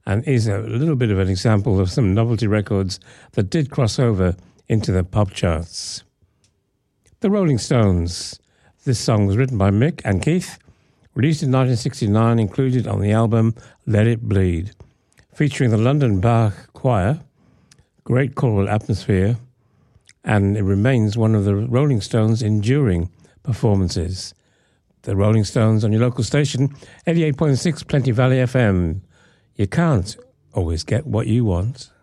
and is a little bit of an example of some novelty records that did cross over into the pop charts. The Rolling Stones. This song was written by Mick and Keith, released in 1969, included on the album Let It Bleed, featuring the London Bach Choir, great choral atmosphere, and it remains one of the Rolling Stones' enduring performances. The Rolling Stones on your local station, 88.6 Plenty Valley FM. You can't always get what you want.